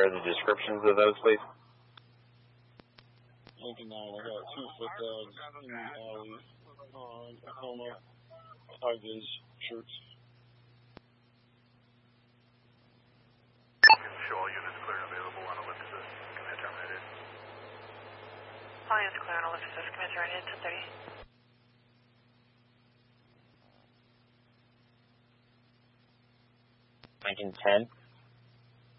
share the descriptions of those, please? Lincoln 9, I got 2 foot dogs in the alley on Tacoma, high-vis shirts. Show all units clear and available on ellipsis. Command terminated. All units clear on ellipsis. Command terminated. 10:30. Lincoln 10.